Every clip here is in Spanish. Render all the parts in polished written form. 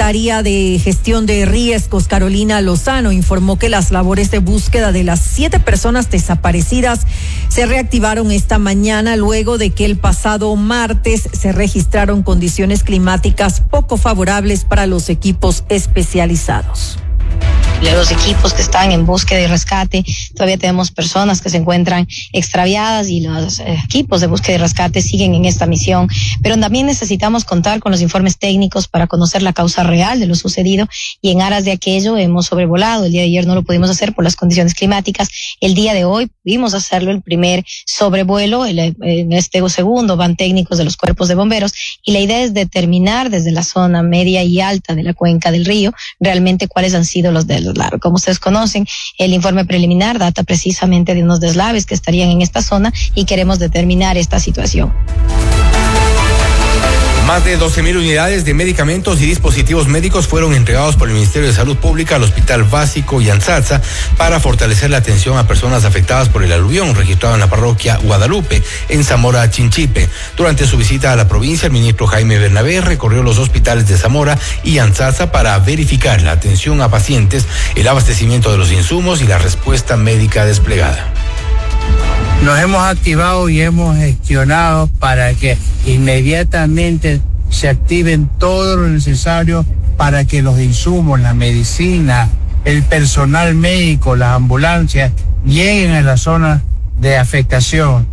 Secretaria de Gestión de Riesgos, Carolina Lozano, informó que las labores de búsqueda de las 7 personas desaparecidas se reactivaron esta mañana luego de que el pasado martes se registraron condiciones climáticas poco favorables para los equipos especializados. Los equipos que están en búsqueda y rescate, todavía tenemos personas que se encuentran extraviadas y los equipos de búsqueda y rescate siguen en esta misión, pero también necesitamos contar con los informes técnicos para conocer la causa real de lo sucedido y en aras de aquello hemos sobrevolado. El día de ayer no lo pudimos hacer por las condiciones climáticas, el día de hoy pudimos hacerlo, el primer sobrevuelo, en este segundo van técnicos de los cuerpos de bomberos y la idea es determinar desde la zona media y alta de la cuenca del río realmente cuáles han sido los deslaves. Como ustedes conocen, el informe preliminar data precisamente de unos deslaves que estarían en esta zona y queremos determinar esta situación. Más de 12,000 unidades de medicamentos y dispositivos médicos fueron entregados por el Ministerio de Salud Pública al Hospital Básico Yanzatza para fortalecer la atención a personas afectadas por el aluvión registrado en la parroquia Guadalupe, en Zamora Chinchipe. Durante su visita a la provincia, el ministro Jaime Bernabé recorrió los hospitales de Zamora y Yanzatza para verificar la atención a pacientes, el abastecimiento de los insumos y la respuesta médica desplegada. Nos hemos activado y hemos gestionado para que inmediatamente se activen todo lo necesario para que los insumos, la medicina, el personal médico, las ambulancias lleguen a la zona de afectación.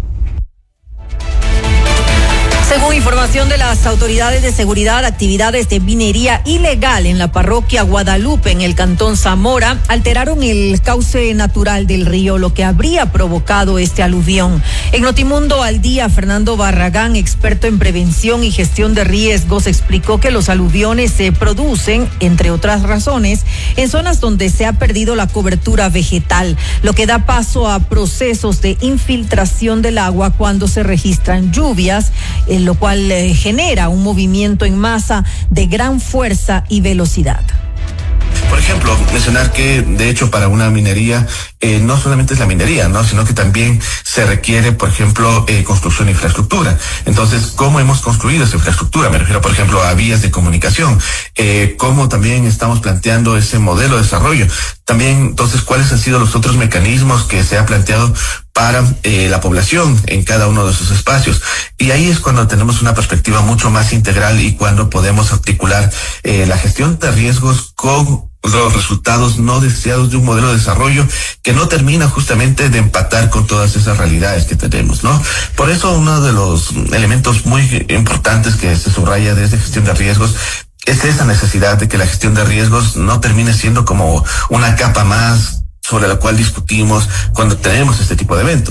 Según información de las autoridades de seguridad, actividades de minería ilegal en la parroquia Guadalupe, en el cantón Zamora, alteraron el cauce natural del río, lo que habría provocado este aluvión. En Notimundo al Día, Fernando Barragán, experto en prevención y gestión de riesgos, explicó que los aluviones se producen, entre otras razones, en zonas donde se ha perdido la cobertura vegetal, lo que da paso a procesos de infiltración del agua cuando se registran lluvias, lo cual genera un movimiento en masa de gran fuerza y velocidad. Por ejemplo, mencionar que de hecho para una minería no solamente es la minería, ¿no? Sino que también se requiere, por ejemplo, construcción de infraestructura. Entonces, ¿cómo hemos construido esa infraestructura? Me refiero, por ejemplo, a vías de comunicación. ¿Cómo también estamos planteando ese modelo de desarrollo? También, entonces, ¿cuáles han sido los otros mecanismos que se ha planteado para la población en cada uno de esos espacios? Y ahí es cuando tenemos una perspectiva mucho más integral y cuando podemos articular la gestión de riesgos con los resultados no deseados de un modelo de desarrollo que no termina justamente de empatar con todas esas realidades que tenemos, ¿no? Por eso uno de los elementos muy importantes que se subraya desde gestión de riesgos es esa necesidad de que la gestión de riesgos no termine siendo como una capa más sobre la cual discutimos cuando tenemos este tipo de eventos.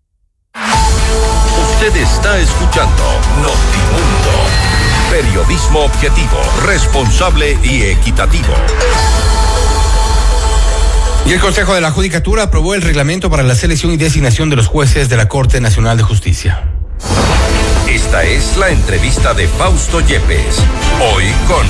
Usted está escuchando Notimundo. Periodismo objetivo, responsable y equitativo. Y el Consejo de la Judicatura aprobó el reglamento para la selección y designación de los jueces de la Corte Nacional de Justicia. Esta es la entrevista de Fausto Yepes. Hoy con...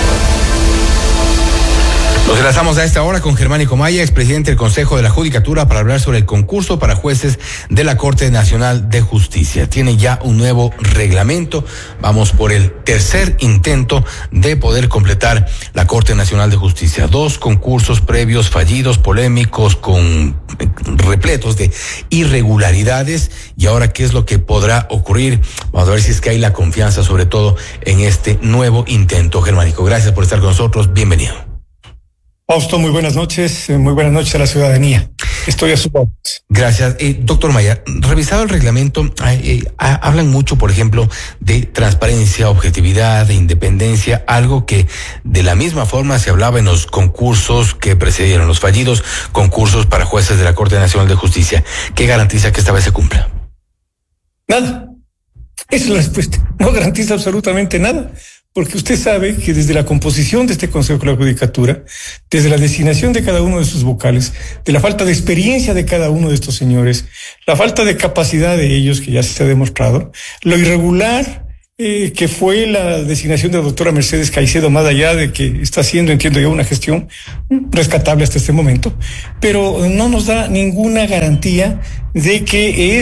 Nos enlazamos a esta hora con Germánico Maya, expresidente del Consejo de la Judicatura, para hablar sobre el concurso para jueces de la Corte Nacional de Justicia. Tiene ya un nuevo reglamento. Vamos por el tercer intento de poder completar la Corte Nacional de Justicia. 2 concursos previos fallidos, polémicos, con repletos de irregularidades. Y ahora, ¿qué es lo que podrá ocurrir? Vamos a ver si es que hay la confianza, sobre todo, en este nuevo intento. Germánico, gracias por estar con nosotros. Bienvenido. Fausto, muy buenas noches a la ciudadanía. Estoy a su orden. Gracias. Doctor Maya, revisado el reglamento, hablan mucho, por ejemplo, de transparencia, objetividad, de independencia, algo que de la misma forma se hablaba en los concursos que precedieron, los fallidos concursos para jueces de la Corte Nacional de Justicia. ¿Qué garantiza que esta vez se cumpla? Nada. Esa es la respuesta. No garantiza absolutamente nada. Porque usted sabe que desde la composición de este Consejo de la Judicatura, desde la designación de cada uno de sus vocales, de la falta de experiencia de cada uno de estos señores, la falta de capacidad de ellos, que ya se ha demostrado, lo irregular que fue la designación de la doctora Mercedes Caicedo, más allá de que está haciendo, entiendo yo, una gestión rescatable hasta este momento, pero no nos da ninguna garantía de que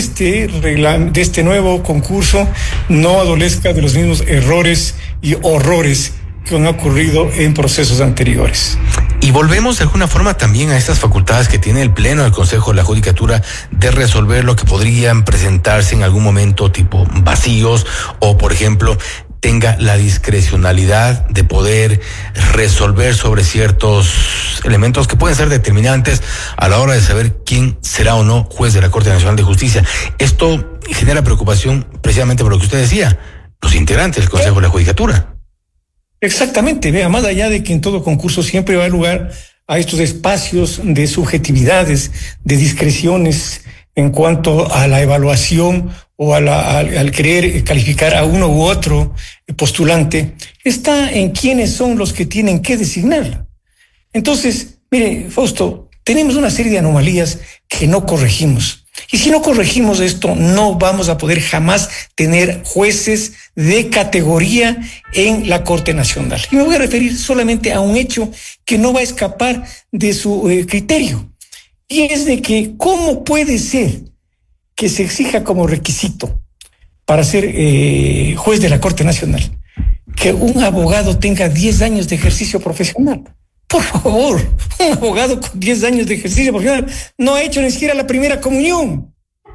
este nuevo concurso no adolezca de los mismos errores y horrores que han ocurrido en procesos anteriores. Y volvemos de alguna forma también a estas facultades que tiene el Pleno del Consejo de la Judicatura de resolver lo que podrían presentarse en algún momento tipo vacíos o, por ejemplo, tenga la discrecionalidad de poder resolver sobre ciertos elementos que pueden ser determinantes a la hora de saber quién será o no juez de la Corte Nacional de Justicia. Esto genera preocupación precisamente por lo que usted decía, los integrantes del Consejo de la Judicatura. Exactamente, vea, más allá de que en todo concurso siempre va a lugar a estos espacios de subjetividades, de discreciones en cuanto a la evaluación o al querer calificar a uno u otro postulante, está en quiénes son los que tienen que designarla. Entonces, mire, Fausto, tenemos una serie de anomalías que no corregimos. Y si no corregimos esto, no vamos a poder jamás tener jueces de categoría en la Corte Nacional. Y me voy a referir solamente a un hecho que no va a escapar de su criterio. Y es de que, ¿cómo puede ser que se exija como requisito para ser juez de la Corte Nacional que un abogado tenga 10 años de ejercicio profesional? Por favor, un abogado con 10 años de ejercicio profesional no ha hecho ni siquiera la primera comunión.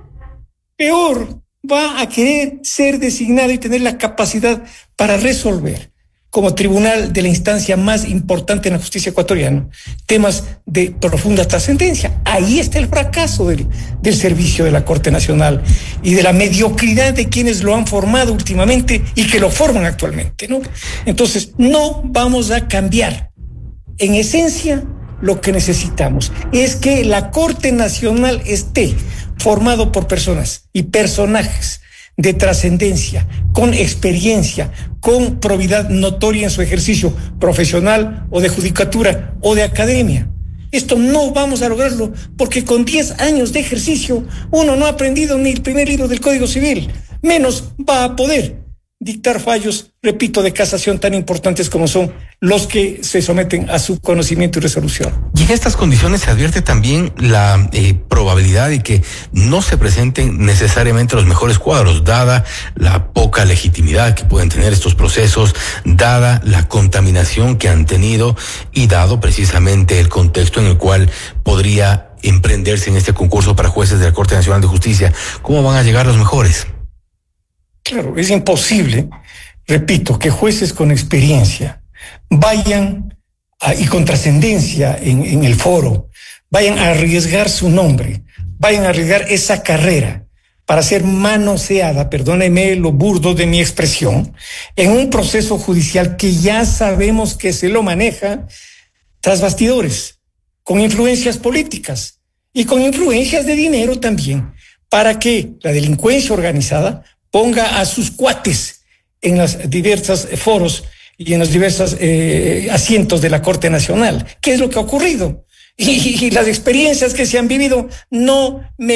Peor, va a querer ser designado y tener la capacidad para resolver, como tribunal de la instancia más importante en la justicia ecuatoriana, temas de profunda trascendencia. Ahí está el fracaso del servicio de la Corte Nacional y de la mediocridad de quienes lo han formado últimamente y que lo forman actualmente, ¿no? Entonces, no vamos a cambiar. En esencia, lo que necesitamos es que la Corte Nacional esté formado por personas y personajes de trascendencia, con experiencia, con probidad notoria en su ejercicio profesional o de judicatura o de academia. Esto no vamos a lograrlo porque con 10 años de ejercicio uno no ha aprendido ni el primer libro del Código Civil, menos va a poder dictar fallos, repito, de casación tan importantes como son los que se someten a su conocimiento y resolución. Y en estas condiciones se advierte también la probabilidad de que no se presenten necesariamente los mejores cuadros, dada la poca legitimidad que pueden tener estos procesos, dada la contaminación que han tenido y dado precisamente el contexto en el cual podría emprenderse en este concurso para jueces de la Corte Nacional de Justicia. ¿Cómo van a llegar los mejores? Claro, es imposible, repito, que jueces con experiencia vayan y con trascendencia en el foro, vayan a arriesgar su nombre, vayan a arriesgar esa carrera para ser manoseada, perdóneme lo burdo de mi expresión, en un proceso judicial que ya sabemos que se lo maneja tras bastidores, con influencias políticas y con influencias de dinero también, para que la delincuencia organizada ponga a sus cuates en los diversos foros y en los diversos asientos de la Corte Nacional. ¿Qué es lo que ha ocurrido? Y las experiencias que se han vivido no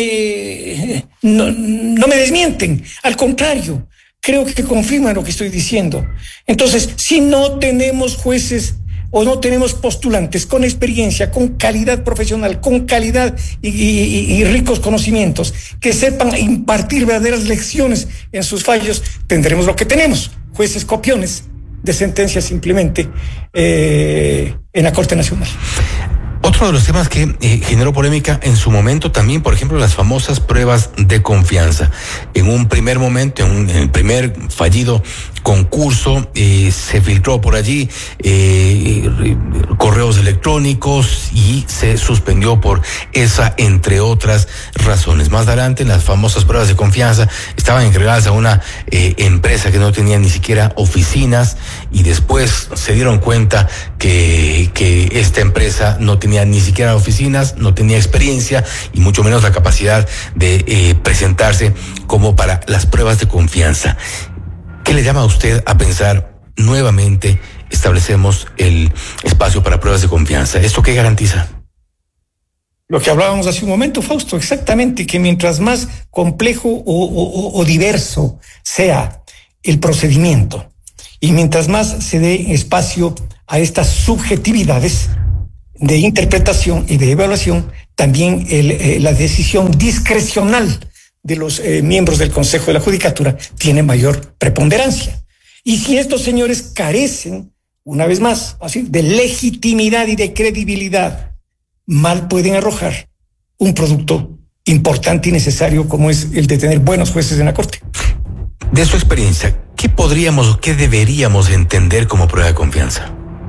me desmienten. Al contrario, creo que confirman lo que estoy diciendo. Entonces, si no tenemos jueces o no tenemos postulantes con experiencia, con calidad profesional, con calidad y ricos conocimientos, que sepan impartir verdaderas lecciones en sus fallos, tendremos lo que tenemos, jueces copiones de sentencias simplemente en la Corte Nacional. Otro de los temas que generó polémica en su momento también, por ejemplo, las famosas pruebas de confianza. En un primer momento, en el primer fallido concurso, se filtró por allí correos electrónicos y se suspendió por esa, entre otras razones. Más adelante, las famosas pruebas de confianza estaban encargadas a una empresa que no tenía ni siquiera oficinas, y después se dieron cuenta que esta empresa no tenía ni siquiera oficinas, no tenía experiencia y mucho menos la capacidad de presentarse como para las pruebas de confianza. ¿Qué le llama a usted a pensar nuevamente establecemos el espacio para pruebas de confianza? ¿Esto qué garantiza? Lo que hablábamos hace un momento, Fausto, exactamente, que mientras más complejo o diverso sea el procedimiento y mientras más se dé espacio a estas subjetividades de interpretación y de evaluación, también la decisión discrecional de los miembros del Consejo de la Judicatura tiene mayor preponderancia. Y si estos señores carecen una vez más, así, de legitimidad y de credibilidad, mal pueden arrojar un producto importante y necesario como es el de tener buenos jueces en la Corte. De su experiencia, ¿qué podríamos o qué deberíamos entender como prueba de confianza?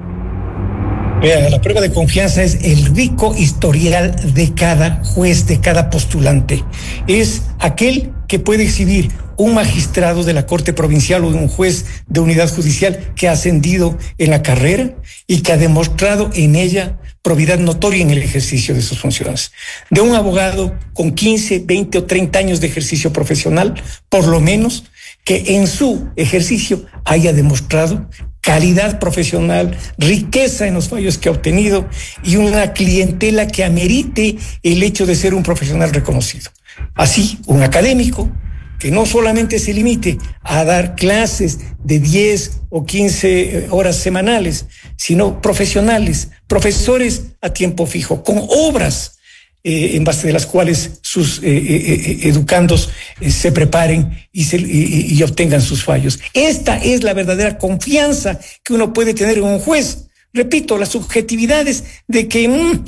La prueba de confianza es el rico historial de cada juez, de cada postulante. Es aquel que puede exhibir un magistrado de la Corte Provincial o un juez de unidad judicial que ha ascendido en la carrera y que ha demostrado en ella probidad notoria en el ejercicio de sus funciones. De un abogado con 15, 20 o 30 años de ejercicio profesional, por lo menos, que en su ejercicio haya demostrado calidad profesional, riqueza en los fallos que ha obtenido y una clientela que amerite el hecho de ser un profesional reconocido. Así, un académico que no solamente se limite a dar clases de 10 o 15 horas semanales, sino profesionales, profesores a tiempo fijo, con obras en base de las cuales sus educandos se preparen y obtengan sus fallos. Esta es la verdadera confianza que uno puede tener en un juez. Repito, las subjetividades de que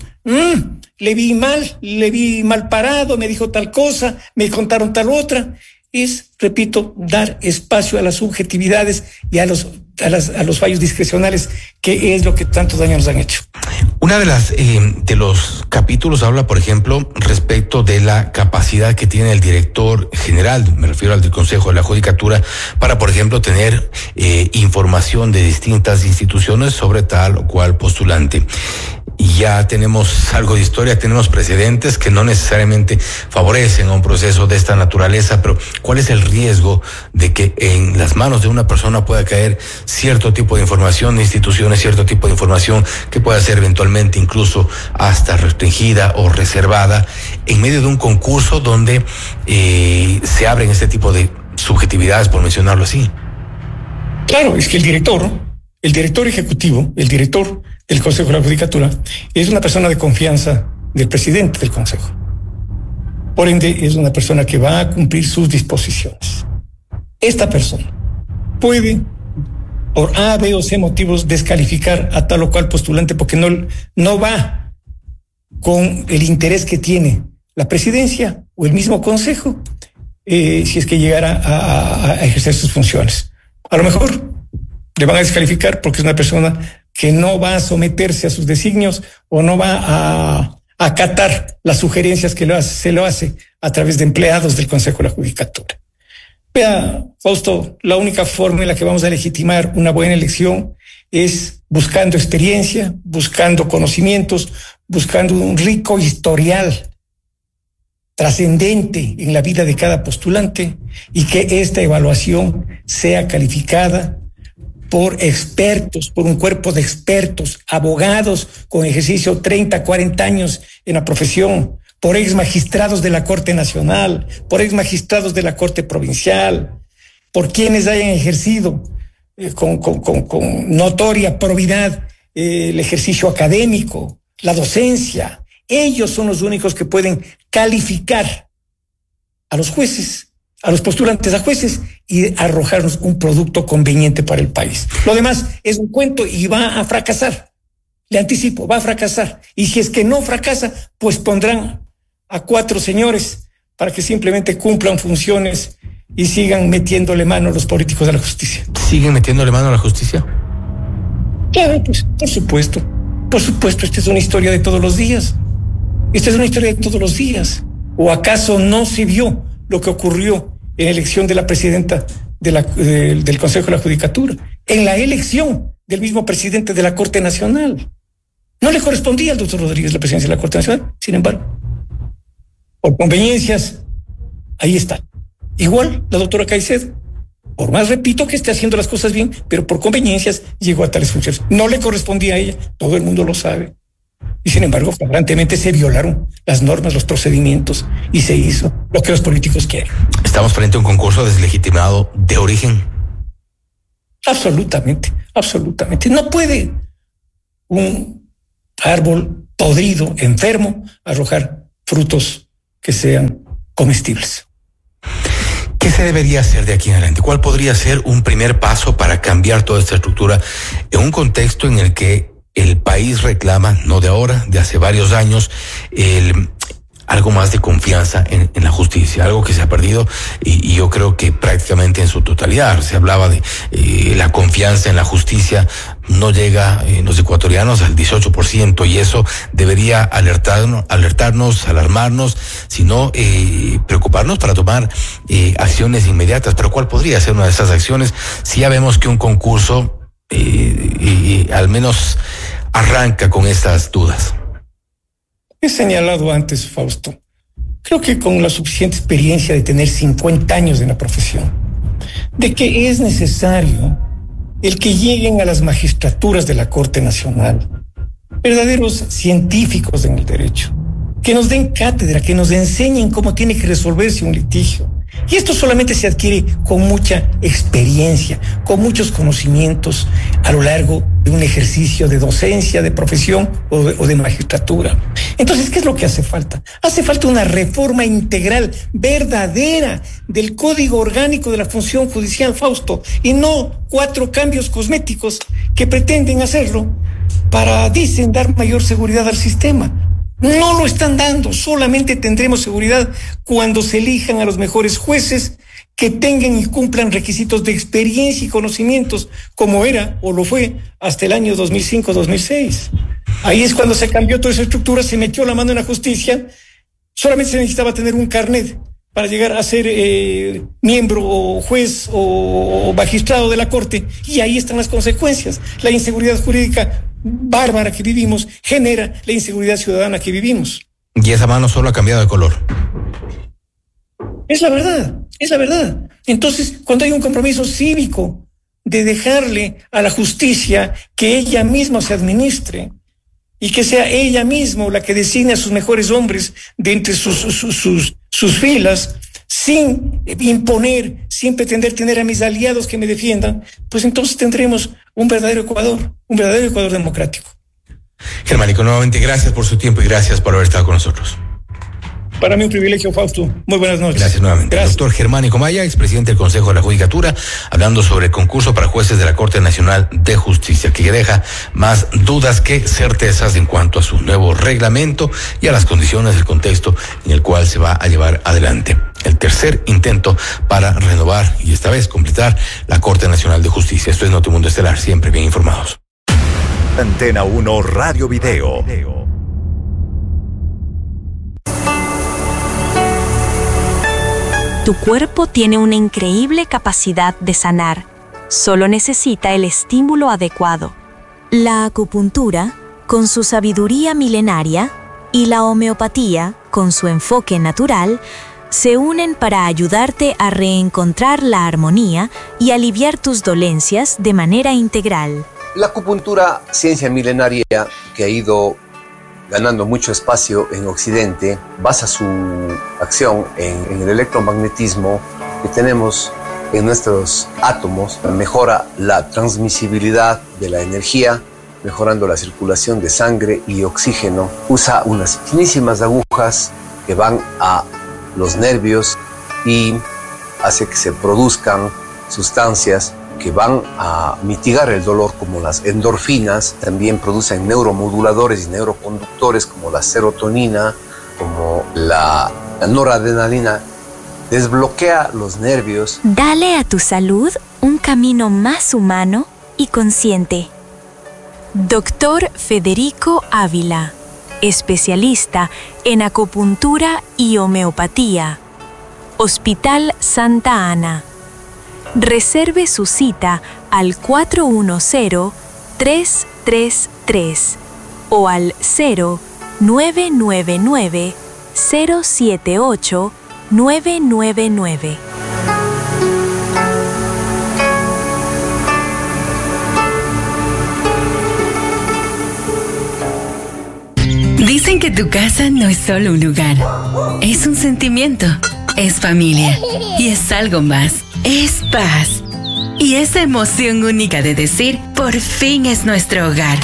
le vi mal parado, me dijo tal cosa, me contaron tal otra, es, repito, dar espacio a las subjetividades y a los fallos discrecionales, que es lo que tanto daño nos han hecho. Una de los capítulos habla, por ejemplo, respecto de la capacidad que tiene el director general, me refiero al del Consejo de la Judicatura, para, por ejemplo, tener información de distintas instituciones sobre tal o cual postulante. Y ya tenemos algo de historia, tenemos precedentes que no necesariamente favorecen a un proceso de esta naturaleza, pero ¿cuál es el riesgo de que en las manos de una persona pueda caer cierto tipo de información de instituciones, cierto tipo de información que pueda ser eventualmente incluso hasta restringida o reservada en medio de un concurso donde se abren este tipo de subjetividades, por mencionarlo así? Claro, es que el director ejecutivo, el director del Consejo de la Judicatura, es una persona de confianza del presidente del Consejo. Por ende, es una persona que va a cumplir sus disposiciones. Esta persona puede, por A, B o C motivos, descalificar a tal o cual postulante porque no va con el interés que tiene la presidencia o el mismo Consejo, si es que llegara a ejercer sus funciones. A lo mejor le van a descalificar porque es una persona que no va a someterse a sus designios o no va a acatar las sugerencias que se lo hace a través de empleados del Consejo de la Judicatura. Vea, Fausto, la única forma en la que vamos a legitimar una buena elección es buscando experiencia, buscando conocimientos, buscando un rico historial trascendente en la vida de cada postulante y que esta evaluación sea calificada por expertos, por un cuerpo de expertos, abogados con ejercicio 30, 40 años en la profesión, por ex magistrados de la Corte Nacional, por ex magistrados de la Corte Provincial, por quienes hayan ejercido con notoria probidad el ejercicio académico, la docencia. Ellos son los únicos que pueden calificar a los jueces, a los postulantes a jueces y arrojarnos un producto conveniente para el país. Lo demás es un cuento y va a fracasar. Le anticipo, va a fracasar. Y si es que no fracasa, pues pondrán a 4 señores para que simplemente cumplan funciones y sigan metiéndole mano a los políticos de la justicia. ¿Siguen metiéndole mano a la justicia? Claro, pues, por supuesto. Por supuesto, esta es una historia de todos los días. Esta es una historia de todos los días. ¿O acaso no se vio lo que ocurrió en la elección de la presidenta del Consejo de la Judicatura, en la elección del mismo presidente de la Corte Nacional? No le correspondía al doctor Rodríguez la presidencia de la Corte Nacional, sin embargo, por conveniencias, ahí está. Igual la doctora Caicedo, por más repito que esté haciendo las cosas bien, pero por conveniencias llegó a tales funciones. No le correspondía a ella, todo el mundo lo sabe. Y sin embargo, flagrantemente se violaron las normas, los procedimientos y se hizo lo que los políticos quieren. ¿Estamos frente a un concurso deslegitimado de origen? Absolutamente, absolutamente. No puede un árbol podrido, enfermo, arrojar frutos que sean comestibles. ¿Qué se debería hacer de aquí en adelante? ¿Cuál podría ser un primer paso para cambiar toda esta estructura en un contexto en el que el país reclama, no de ahora, de hace varios años, algo más de confianza en la justicia, algo que se ha perdido y yo creo que prácticamente en su totalidad? Se hablaba de la confianza en la justicia no llega en los ecuatorianos al 18% y eso debería alertarnos, alarmarnos, sino preocuparnos para tomar acciones inmediatas. Pero ¿cuál podría ser una de esas acciones si ya vemos que un concurso al menos arranca con estas dudas? He señalado antes, Fausto, creo que con la suficiente experiencia de tener 50 años en la profesión, de que es necesario el que lleguen a las magistraturas de la Corte Nacional verdaderos científicos en el derecho, que nos den cátedra, que nos enseñen cómo tiene que resolverse un litigio. Y esto solamente se adquiere con mucha experiencia, con muchos conocimientos a lo largo de un ejercicio de docencia, de profesión o de magistratura. Entonces, ¿qué es lo que hace falta? Hace falta una reforma integral, verdadera, del Código Orgánico de la Función Judicial, Fausto, y no 4 cambios cosméticos que pretenden hacerlo para, dicen, dar mayor seguridad al sistema. No lo están dando, solamente tendremos seguridad cuando se elijan a los mejores jueces que tengan y cumplan requisitos de experiencia y conocimientos, como era o lo fue hasta el año 2005-2006. Ahí es cuando se cambió toda esa estructura, se metió la mano en la justicia, solamente se necesitaba tener un carnet para llegar a ser miembro o juez o magistrado de la Corte, y ahí están las consecuencias. La inseguridad jurídica bárbara que vivimos genera la inseguridad ciudadana que vivimos. Y esa mano solo ha cambiado de color. Es la verdad, es la verdad. Entonces, cuando hay un compromiso cívico de dejarle a la justicia que ella misma se administre y que sea ella misma la que designe a sus mejores hombres de entre sus filas, sin imponer, sin pretender tener a mis aliados que me defiendan, pues entonces tendremos un verdadero Ecuador democrático. Germánico, nuevamente gracias por su tiempo y gracias por haber estado con nosotros. Para mí un privilegio, Fausto. Muy buenas noches. Gracias nuevamente. Gracias. Doctor Germánico Maya, expresidente del Consejo de la Judicatura, hablando sobre el concurso para jueces de la Corte Nacional de Justicia, que deja más dudas que certezas en cuanto a su nuevo reglamento y a las condiciones del contexto en el cual se va a llevar adelante el tercer intento para renovar y esta vez completar la Corte Nacional de Justicia. Esto es Notimundo Estelar, siempre bien informados. Antena 1 Radio Video. Tu cuerpo tiene una increíble capacidad de sanar. Solo necesita el estímulo adecuado. La acupuntura, con su sabiduría milenaria, y la homeopatía, con su enfoque natural, se unen para ayudarte a reencontrar la armonía y aliviar tus dolencias de manera integral. La acupuntura, ciencia milenaria que ha ido ganando mucho espacio en Occidente, basa su acción en el electromagnetismo que tenemos en nuestros átomos, mejora la transmisibilidad de la energía, mejorando la circulación de sangre y oxígeno. Usa unas finísimas agujas que van a los nervios y hace que se produzcan sustancias que van a mitigar el dolor, como las endorfinas. También producen neuromoduladores y neuroconductores como la serotonina, como la noradrenalina. Desbloquea los nervios. Dale a tu salud un camino más humano y consciente. Doctor Federico Ávila, especialista en acupuntura y homeopatía. Hospital Santa Ana. Reserve su cita al 410-333 o al 0999-078-999. Dicen que tu casa no es solo un lugar, es un sentimiento, es familia y es algo más. Es paz. Y esa emoción única de decir, por fin es nuestro hogar.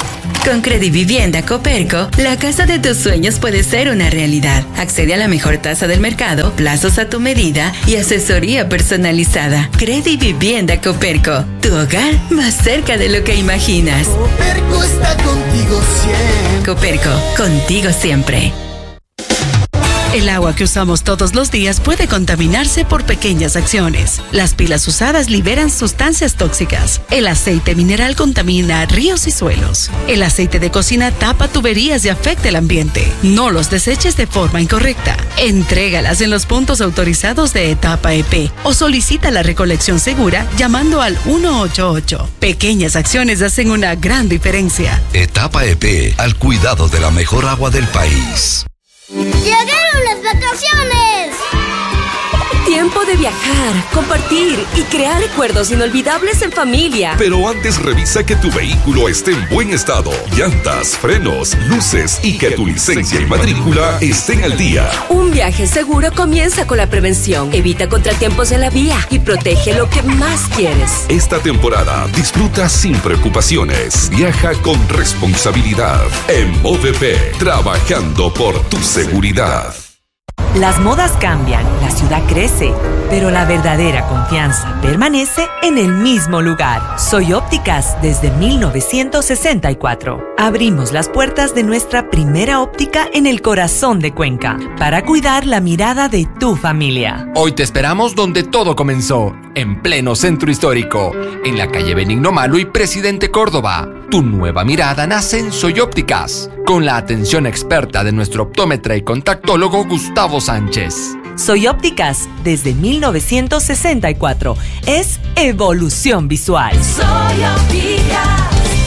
Con Credivivienda Coperco, la casa de tus sueños puede ser una realidad. Accede a la mejor tasa del mercado, plazos a tu medida y asesoría personalizada. Credivivienda Coperco, tu hogar más cerca de lo que imaginas. Coperco está contigo siempre. Coperco, contigo siempre. El agua que usamos todos los días puede contaminarse por pequeñas acciones. Las pilas usadas liberan sustancias tóxicas. El aceite mineral contamina ríos y suelos. El aceite de cocina tapa tuberías y afecta el ambiente. No los deseches de forma incorrecta. Entrégalas en los puntos autorizados de Etapa EP o solicita la recolección segura llamando al 188. Pequeñas acciones hacen una gran diferencia. Etapa EP, al cuidado de la mejor agua del país. ¡Llegaron las vacaciones! Tiempo de viajar, compartir y crear recuerdos inolvidables en familia. Pero antes revisa que tu vehículo esté en buen estado. Llantas, frenos, luces y que tu licencia y matrícula estén al día. Un viaje seguro comienza con la prevención. Evita contratiempos en la vía y protege lo que más quieres. Esta temporada disfruta sin preocupaciones. Viaja con responsabilidad. En MOVEP, trabajando por tu seguridad. Las modas cambian, la ciudad crece, pero la verdadera confianza permanece en el mismo lugar. Soy Ópticas desde 1964. Abrimos las puertas de nuestra primera óptica en el corazón de Cuenca para cuidar la mirada de tu familia. Hoy te esperamos donde todo comenzó, en pleno centro histórico, en la calle Benigno Malo y Presidente Córdoba. Tu nueva mirada nace en Soy Ópticas, con la atención experta de nuestro optómetra y contactólogo Gustavo Sánchez. Soy Ópticas desde 1964. Es evolución visual. Soy Ópticas.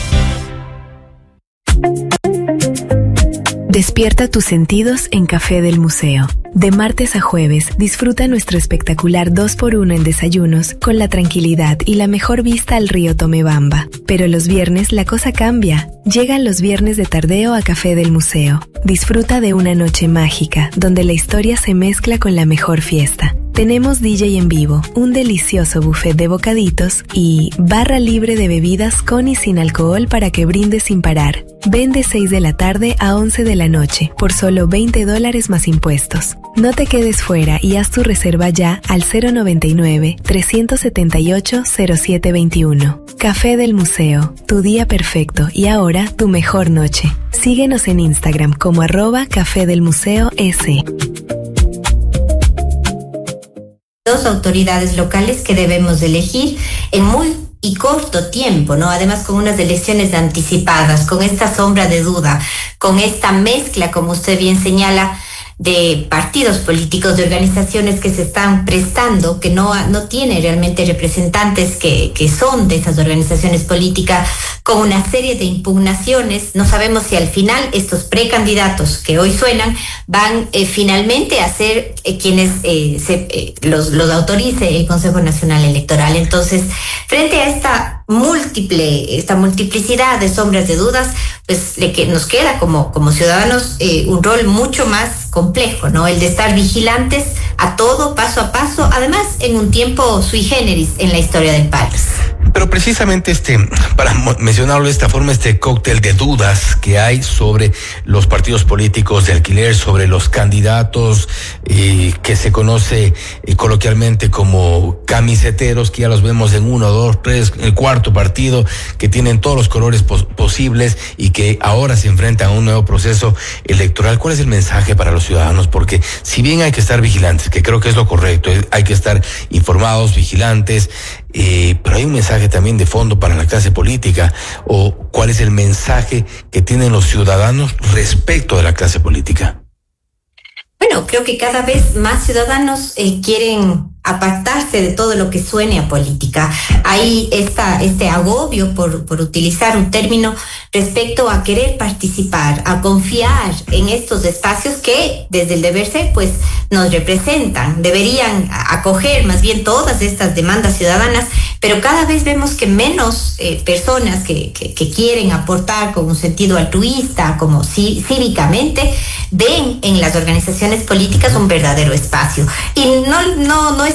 Despierta tus sentidos en Café del Museo. De martes a jueves, disfruta nuestro espectacular 2x1 en desayunos con la tranquilidad y la mejor vista al río Tomebamba. Pero los viernes la cosa cambia. Llegan los viernes de tardeo a Café del Museo. Disfruta de una noche mágica, donde la historia se mezcla con la mejor fiesta. Tenemos DJ en vivo, un delicioso buffet de bocaditos y barra libre de bebidas con y sin alcohol para que brindes sin parar. Ven de 6 de la tarde a 11 de la noche por solo $20 más impuestos. No te quedes fuera y haz tu reserva ya al 099-378-0721. Café del Museo, tu día perfecto y ahora tu mejor noche. Síguenos en Instagram como @Café del Museo S. Dos autoridades locales que debemos elegir en muy y corto tiempo, ¿no? Además con unas elecciones anticipadas, con esta sombra de duda, con esta mezcla, como usted bien señala, de partidos políticos, de organizaciones que se están prestando, que no tiene realmente representantes que son de esas organizaciones políticas, con una serie de impugnaciones. No sabemos si al final estos precandidatos que hoy suenan van finalmente a ser quienes los autorice el Consejo Nacional Electoral. Entonces, frente a esta multiplicidad de sombras de dudas, pues nos queda como ciudadanos un rol mucho más complejo, ¿no? El de estar vigilantes a todo, paso a paso, además en un tiempo sui generis en la historia del país. Pero precisamente para mencionarlo de esta forma, este cóctel de dudas que hay sobre los partidos políticos de alquiler, sobre los candidatos que se conoce coloquialmente como camiseteros, que ya los vemos en 1, 2, 3, el cuarto partido, que tienen todos los colores posibles y que ahora se enfrentan a un nuevo proceso electoral. ¿Cuál es el mensaje para los ciudadanos? Porque si bien hay que estar vigilantes, que creo que es lo correcto, hay que estar informados, vigilantes, pero hay un mensaje también de fondo para la clase política. ¿O cuál es el mensaje que tienen los ciudadanos respecto de la clase política? Bueno, creo que cada vez más ciudadanos quieren apartarse de todo lo que suene a política. Hay este agobio, por utilizar un término, respecto a querer participar, a confiar en estos espacios que desde el deber ser pues nos representan. Deberían acoger más bien todas estas demandas ciudadanas, pero cada vez vemos que menos personas que quieren aportar con un sentido altruista, como cívicamente, ven en las organizaciones políticas un verdadero espacio. Y no es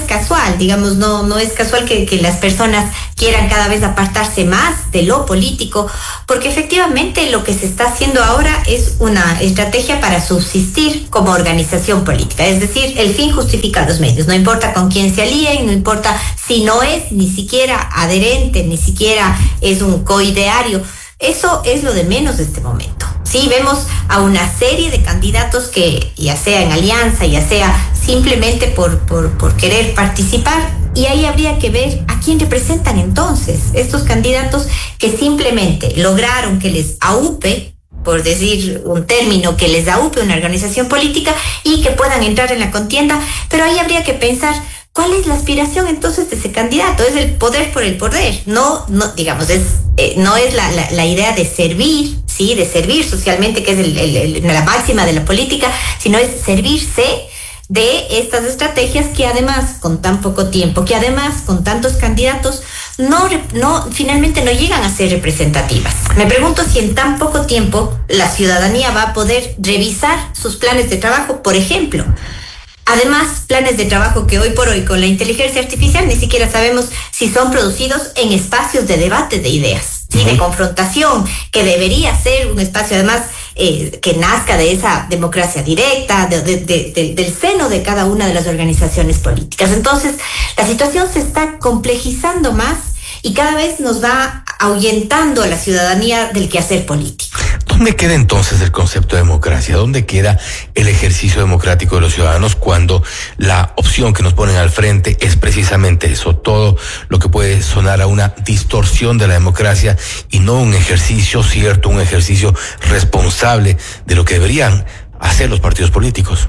casual, digamos, no es casual que las personas quieran cada vez apartarse más de lo político, porque efectivamente lo que se está haciendo ahora es una estrategia para subsistir como organización política, es decir, el fin justifica los medios, no importa con quién se alíen, no importa si no es ni siquiera adherente, ni siquiera es un coideario. Eso es lo de menos de este momento. Sí, vemos a una serie de candidatos que, ya sea en alianza, ya sea simplemente por querer participar, y ahí habría que ver a quién representan entonces estos candidatos que simplemente lograron que les aupe, por decir un término, que les aupe una organización política y que puedan entrar en la contienda, pero ahí habría que pensar ¿cuál es la aspiración entonces de ese candidato? Es el poder por el poder, no digamos, no es la idea de servir, sí, de servir socialmente, que es la máxima de la política, sino es servirse de estas estrategias que además con tan poco tiempo, que además con tantos candidatos, finalmente no llegan a ser representativas. Me pregunto si en tan poco tiempo la ciudadanía va a poder revisar sus planes de trabajo, por ejemplo. Además, planes de trabajo que hoy por hoy con la inteligencia artificial ni siquiera sabemos si son producidos en espacios de debate de ideas, ¿sí? De confrontación, que debería ser un espacio además que nazca de esa democracia directa, del seno de cada una de las organizaciones políticas. Entonces, la situación se está complejizando más y cada vez nos va ahuyentando a la ciudadanía del quehacer político. ¿Dónde queda entonces el concepto de democracia? ¿Dónde queda el ejercicio democrático de los ciudadanos cuando la opción que nos ponen al frente es precisamente eso? Todo lo que puede sonar a una distorsión de la democracia y no un ejercicio cierto, un ejercicio responsable de lo que deberían hacer los partidos políticos.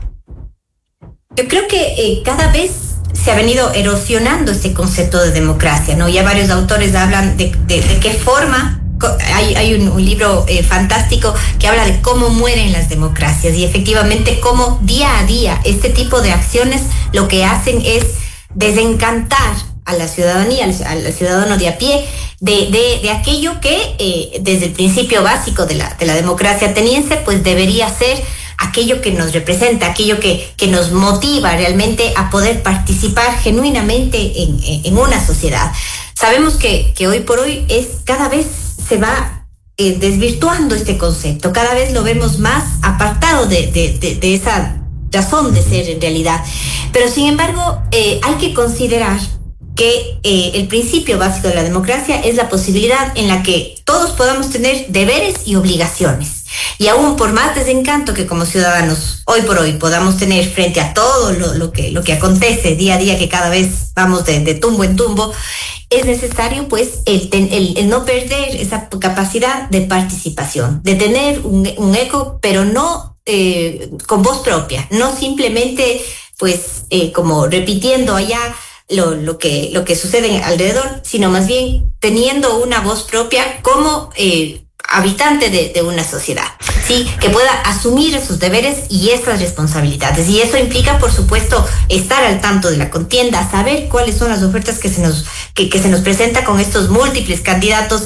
Yo creo que cada vez se ha venido erosionando este concepto de democracia, ¿no? Ya varios autores hablan de qué forma. Hay un libro fantástico que habla de cómo mueren las democracias y efectivamente cómo día a día este tipo de acciones lo que hacen es desencantar a la ciudadanía, al ciudadano de a pie, de aquello que desde el principio básico de la democracia ateniense pues debería ser aquello que nos representa, aquello que nos motiva realmente a poder participar genuinamente en una sociedad. Sabemos que hoy por hoy cada vez se va desvirtuando este concepto, cada vez lo vemos más apartado de esa razón de ser en realidad. Pero sin embargo, hay que considerar que el principio básico de la democracia es la posibilidad en la que todos podamos tener deberes y obligaciones. Y aún por más desencanto que como ciudadanos hoy por hoy podamos tener frente a todo lo que acontece día a día, que cada vez vamos de tumbo en tumbo, es necesario pues el no perder esa capacidad de participación, de tener un eco, pero no con voz propia, no simplemente pues como repitiendo allá lo que sucede alrededor, sino más bien teniendo una voz propia como habitante de una sociedad, ¿sí? Que pueda asumir esos deberes y esas responsabilidades. Y eso implica, por supuesto, estar al tanto de la contienda, saber cuáles son las ofertas que se nos presenta con estos múltiples candidatos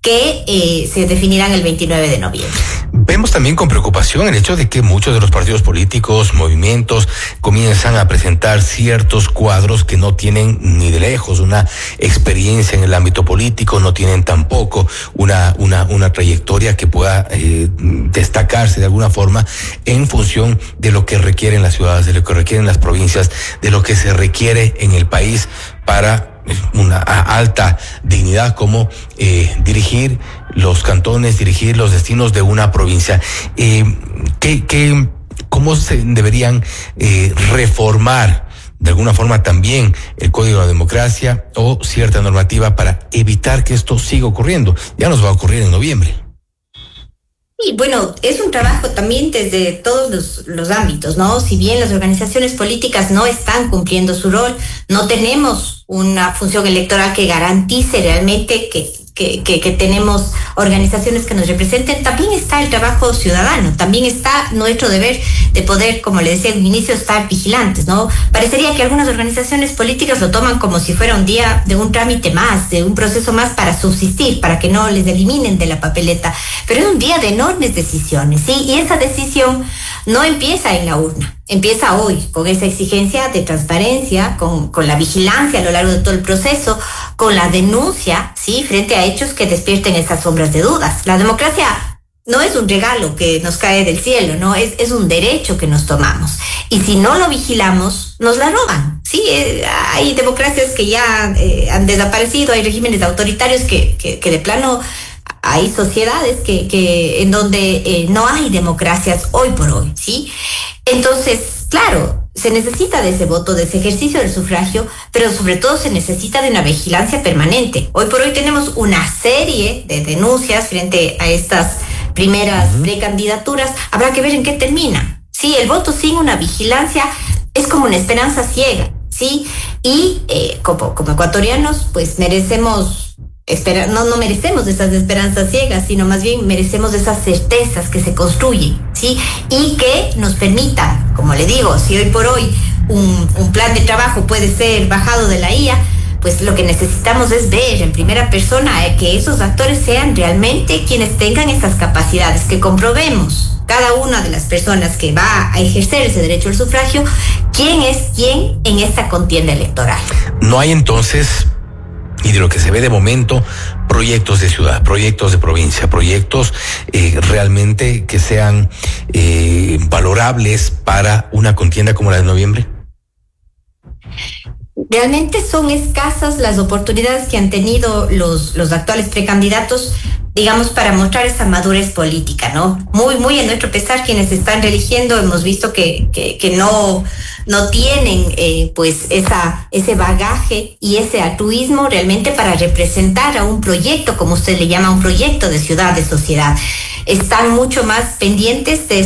que se definirán el 29 de noviembre. Vemos también con preocupación el hecho de que muchos de los partidos políticos, movimientos, comienzan a presentar ciertos cuadros que no tienen ni de lejos una experiencia en el ámbito político, no tienen tampoco una trayectoria que pueda destacarse de alguna forma en función de lo que requieren las ciudades, de lo que requieren las provincias, de lo que se requiere en el país para una alta dignidad como dirigir los cantones, dirigir los destinos de una provincia. ¿Cómo se deberían reformar de alguna forma también el Código de la Democracia o cierta normativa para evitar que esto siga ocurriendo? Ya nos va a ocurrir en noviembre. Y bueno, es un trabajo también desde todos los ámbitos, ¿no? Si bien las organizaciones políticas no están cumpliendo su rol, no tenemos una función electoral que garantice realmente que tenemos organizaciones que nos representen, también está el trabajo ciudadano, también está nuestro deber de poder, como le decía al inicio, estar vigilantes, ¿no? Parecería que algunas organizaciones políticas lo toman como si fuera un día de un trámite más, de un proceso más para subsistir, para que no les eliminen de la papeleta, pero es un día de enormes decisiones, ¿sí? Y esa decisión no empieza en la urna, empieza hoy, con esa exigencia de transparencia, con la vigilancia a lo largo de todo el proceso, con la denuncia, ¿sí?, frente a hechos que despierten esas sombras de dudas. La democracia no es un regalo que nos cae del cielo, no, es un derecho que nos tomamos. Y si no lo vigilamos, nos la roban. Sí, hay democracias que ya han desaparecido, hay regímenes autoritarios que de plano, hay sociedades que en donde no hay democracias hoy por hoy, ¿sí? Entonces, claro, se necesita de ese voto, de ese ejercicio del sufragio, pero sobre todo se necesita de una vigilancia permanente. Hoy por hoy tenemos una serie de denuncias frente a estas primeras precandidaturas. Habrá que ver en qué termina. Sí, el voto sin una vigilancia es como una esperanza ciega, ¿sí? Y como ecuatorianos, pues merecemos no merecemos esas esperanzas ciegas, sino más bien merecemos esas certezas que se construyen, ¿sí? Y que nos permitan, como le digo, si hoy por hoy un plan de trabajo puede ser bajado de la IA, pues lo que necesitamos es ver en primera persona que esos actores sean realmente quienes tengan esas capacidades, que comprobemos cada una de las personas que va a ejercer ese derecho al sufragio, quién es quién en esta contienda electoral. No hay entonces, y de lo que se ve de momento, proyectos de ciudad, proyectos de provincia, proyectos realmente que sean valorables para una contienda como la de noviembre. Realmente son escasas las oportunidades que han tenido los actuales precandidatos, digamos, para mostrar esa madurez política, ¿no? Muy a nuestro pesar, quienes están eligiendo, hemos visto que no tienen pues ese bagaje y ese altruismo realmente para representar a un proyecto, como usted le llama, un proyecto de ciudad, de sociedad. Están mucho más pendientes de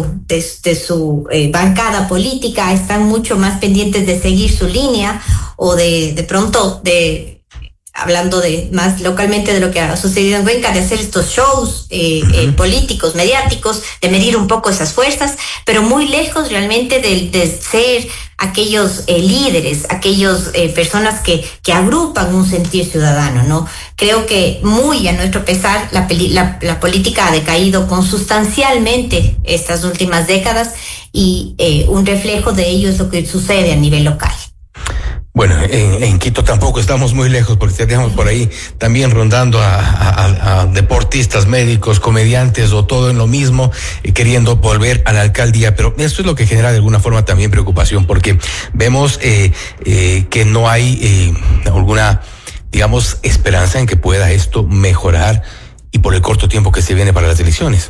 su bancada política, están mucho más pendientes de seguir su línea o de pronto hablando de más localmente de lo que ha sucedido en Cuenca, de hacer estos shows políticos, mediáticos, de medir un poco esas fuerzas, pero muy lejos realmente de ser aquellos líderes, aquellos personas que agrupan un sentir ciudadano, ¿no? Creo que muy a nuestro pesar la política ha decaído consustancialmente estas últimas décadas y un reflejo de ello es lo que sucede a nivel local. Bueno, en Quito tampoco estamos muy lejos porque tenemos por ahí también rondando a deportistas, médicos, comediantes o todo en lo mismo, queriendo volver a la alcaldía. Pero esto es lo que genera de alguna forma también preocupación porque vemos que no hay alguna, digamos, esperanza en que pueda esto mejorar y por el corto tiempo que se viene para las elecciones.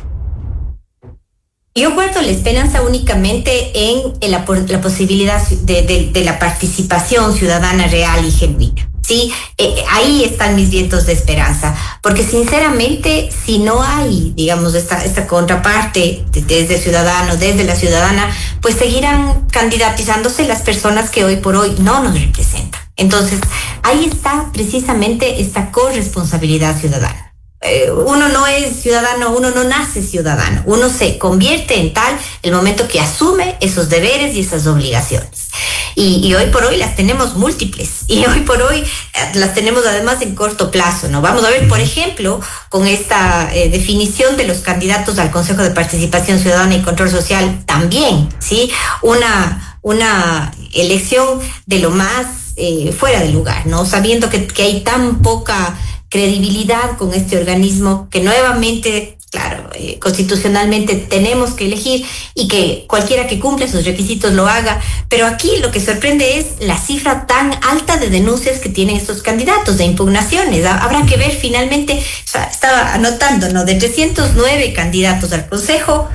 Yo guardo la esperanza únicamente en la posibilidad de la participación ciudadana real y genuina. Sí, ahí están mis vientos de esperanza, porque sinceramente si no hay, digamos, esta contraparte desde el ciudadano, desde la ciudadana, pues seguirán candidatizándose las personas que hoy por hoy no nos representan. Entonces, ahí está precisamente esta corresponsabilidad ciudadana. Uno no es ciudadano, uno no nace ciudadano, uno se convierte en tal el momento que asume esos deberes y esas obligaciones. Y hoy por hoy las tenemos múltiples y hoy por hoy las tenemos además en corto plazo, ¿no? Vamos a ver, por ejemplo, con esta definición de los candidatos al Consejo de Participación Ciudadana y Control Social también, ¿sí? Una elección de lo más fuera de lugar, ¿no? Sabiendo que hay tan poca credibilidad con este organismo que nuevamente, claro, constitucionalmente tenemos que elegir y que cualquiera que cumpla sus requisitos lo haga, pero aquí lo que sorprende es la cifra tan alta de denuncias que tienen estos candidatos, de impugnaciones. Habrá que ver finalmente, o sea, estaba anotando, ¿no? De 309 candidatos al Consejo,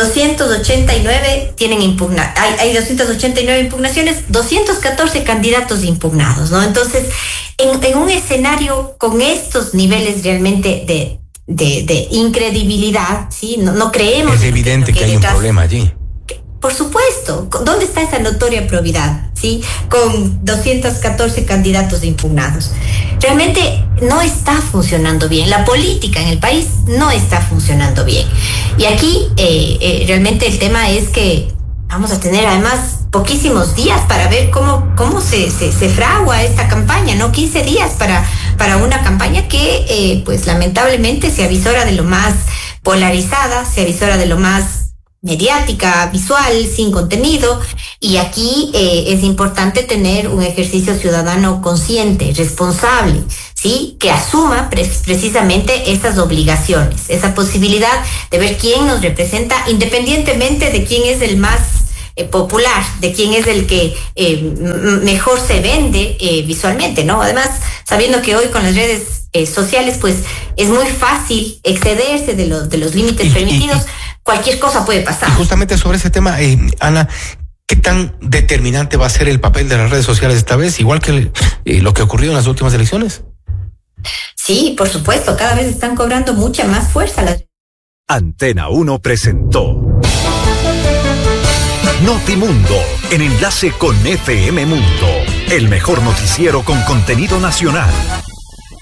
289 tienen hay 289 impugnaciones, 214 candidatos impugnados, ¿no? Entonces, en un escenario con estos niveles realmente de incredibilidad, ¿sí? No creemos. Es evidente que hay un problema allí. Por supuesto. ¿Dónde está esa notoria probidad? ¿Sí? Con 214 candidatos impugnados. Realmente no está funcionando bien. La política en el país no está funcionando bien. Y aquí realmente el tema es que vamos a tener además poquísimos días para ver cómo se fragua esta campaña, ¿no? 15 días para una campaña que pues lamentablemente se avisora de lo más polarizada, se avisora de lo más mediática, visual, sin contenido, y aquí es importante tener un ejercicio ciudadano consciente, responsable, ¿sí? Que asuma precisamente esas obligaciones, esa posibilidad de ver quién nos representa, independientemente de quién es el más popular, de quién es el que mejor se vende visualmente, ¿no? Además, sabiendo que hoy con las redes sociales, pues es muy fácil excederse de los límites permitidos, cualquier cosa puede pasar. Y justamente sobre ese tema, Ana, ¿qué tan determinante va a ser el papel de las redes sociales esta vez, igual que lo que ocurrió en las últimas elecciones? Sí, por supuesto, cada vez están cobrando mucha más fuerza las... Antena 1 presentó Notimundo, en enlace con FM Mundo, el mejor noticiero con contenido nacional.